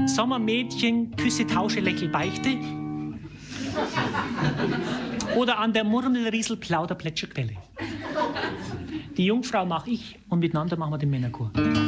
Sommermädchen, Küsse, Tausche, Lächel, Beichte. Oder an der Murmel, Riesel, Plauder, Plätscher, Quelle. Die Jungfrau mache ich und miteinander machen wir den Männerchor.